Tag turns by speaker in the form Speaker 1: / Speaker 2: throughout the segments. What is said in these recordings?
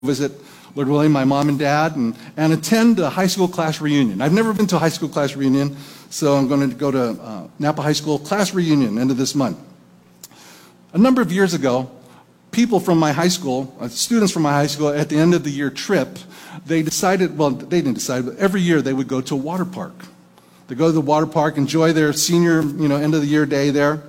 Speaker 1: visit, Lord willing, my mom and dad and attend a high school class reunion. I've never been to a high school class reunion, so I'm going to go to Napa High School class reunion end of this month. A number of years ago, people from my high school, students from my high school, at the end of the year trip, they decided, well, they didn't decide, but every year they would go to a water park. They go to the water park, enjoy their senior, end of the year day there.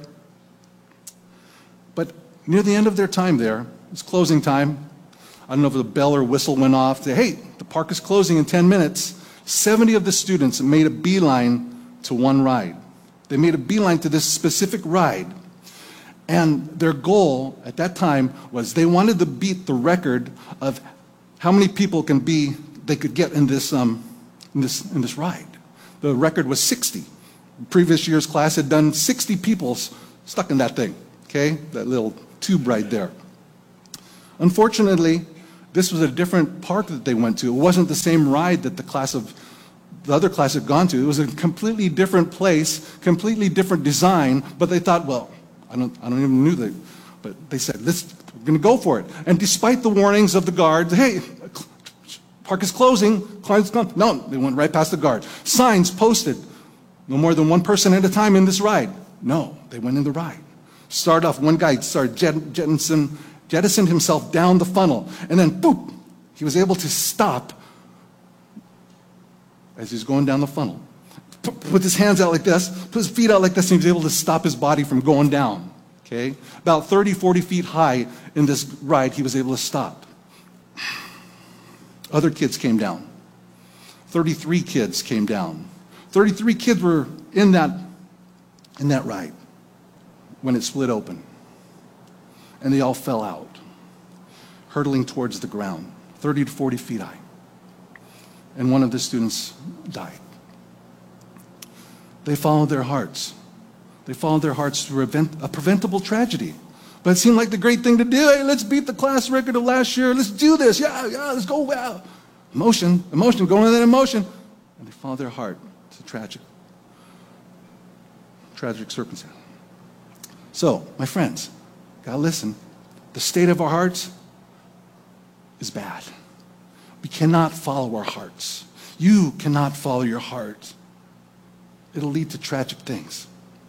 Speaker 1: But near the end of their time there, it's closing time. I don't know if the bell or whistle went off. Say, hey, the park is closing in 10 minutes. 70 of the students made a beeline to one ride. They made a beeline to this specific ride. And their goal at that time was they wanted to beat the record of how many people they could get in this ride. The record was 60. The previous year's class had done 60 people stuck in that thing, okay? That little tube right there. Unfortunately, this was a different park that they went to. It wasn't the same ride that the other class had gone to. It was a completely different place, completely different design, but they thought, well, I don't even know that, but they said, we're going to go for it. And despite the warnings of the guards, hey, park is closing, client's gone. No, they went right past the guard. Signs posted, no more than one person at a time in this ride. No, they went in the ride. Started off, one guy started jettisoned himself down the funnel, and then boop, he was able to stop as he's going down the funnel. Put his hands out like this, put his feet out like this, and he was able to stop his body from going down. Okay? About 30, 40 feet high in this ride, he was able to stop. Other kids came down. 33 kids came down. 33 kids were in that ride when it split open. And they all fell out, hurtling towards the ground, 30 to 40 feet high. And one of the students died. They followed their hearts. They followed their hearts through a preventable tragedy. But it seemed like the great thing to do. Hey, let's beat the class record of last year. Let's do this. Yeah, let's go. Wow. Emotion, going in that emotion. And they followed their heart. It's a tragic circumstance. So, my friends, gotta listen. The state of our hearts is bad. We cannot follow our hearts. You cannot follow your heart. It'll lead to tragic things.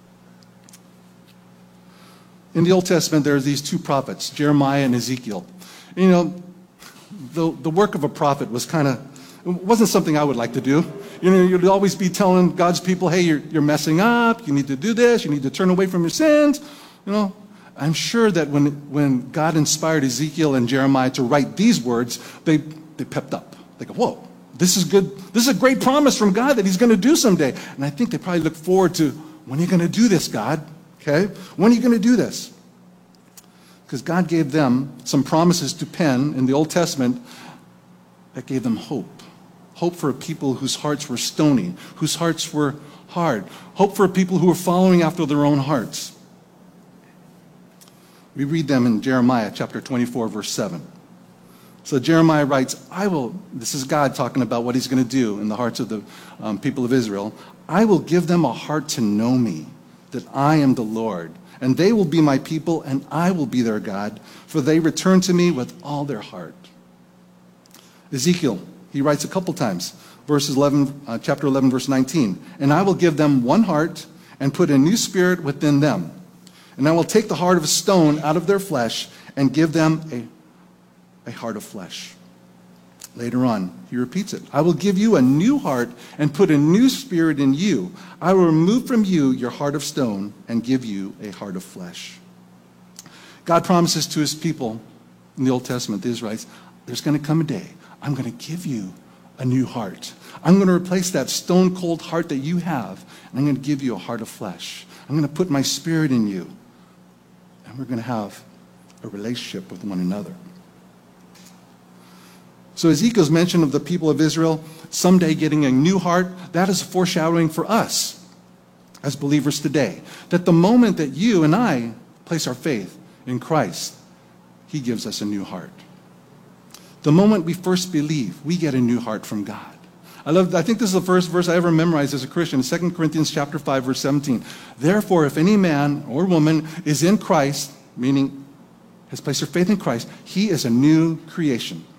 Speaker 1: In the Old Testament, there are these two prophets, Jeremiah and Ezekiel. The work of a prophet wasn't something I would like to do. You'd always be telling God's people, hey, you're messing up, you need to do this, you need to turn away from your sins. I'm sure that when God inspired Ezekiel and Jeremiah to write these words, they pepped up. They go, whoa, this is good. This is a great promise from God that he's going to do someday. And I think they probably look forward to, when are you going to do this, God? Okay? When are you going to do this? Because God gave them some promises to pen in the Old Testament that gave them hope. Hope for a people whose hearts were stony, whose hearts were hard. Hope for a people who were following after their own hearts. We read them in Jeremiah chapter 24, verse 7. So Jeremiah writes, this is God talking about what he's going to do in the hearts of the people of Israel. I will give them a heart to know me, that I am the Lord. And they will be my people, and I will be their God, for they return to me with all their heart. Ezekiel, he writes a couple times, chapter 11, verse 19. And I will give them one heart and put a new spirit within them. And I will take the heart of stone out of their flesh and give them a heart of flesh. Later on, he repeats it. I will give you a new heart and put a new spirit in you. I will remove from you your heart of stone and give you a heart of flesh. God promises to his people in the Old Testament, the Israelites, there's going to come a day. I'm going to give you a new heart. I'm going to replace that stone-cold heart that you have, and I'm going to give you a heart of flesh. I'm going to put my spirit in you, and we're going to have a relationship with one another. So Ezekiel's mention of the people of Israel someday getting a new heart, that is a foreshadowing for us as believers today. That the moment that you and I place our faith in Christ, he gives us a new heart. The moment we first believe, we get a new heart from God. I think this is the first verse I ever memorized as a Christian, 2 Corinthians chapter 5, verse 17. Therefore, if any man or woman is in Christ, meaning has placed their faith in Christ, he is a new creation.